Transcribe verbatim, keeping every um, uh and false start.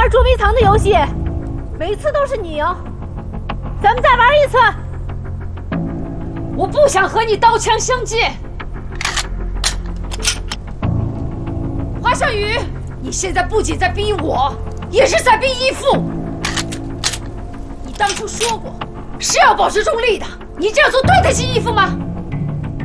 玩捉迷藏的游戏，每次都是你赢。咱们再玩一次。 我不想和你刀枪相见。华夏雨，你现在不仅在逼我，也是在逼义父。你当初说过是要保持中立的，你这样做对得起义父吗？